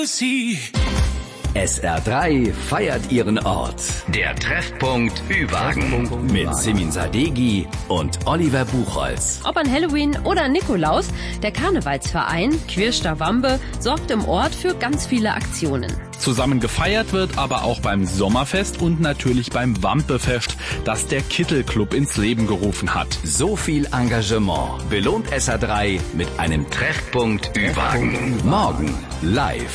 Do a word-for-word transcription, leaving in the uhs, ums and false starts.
S R drei feiert ihren Ort. Der Treffpunkt Ü-Wagen mit Simin Sadeghi und Oliver Buchholz. Ob an Halloween oder an Nikolaus, der Karnevalsverein Quirster Wambe sorgt im Ort für ganz viele Aktionen. Zusammen gefeiert wird aber auch beim Sommerfest und natürlich beim Wampefest, das der Kittelclub ins Leben gerufen hat. So viel Engagement belohnt S R drei mit einem Treffpunkt Ü-Wagen. Morgen live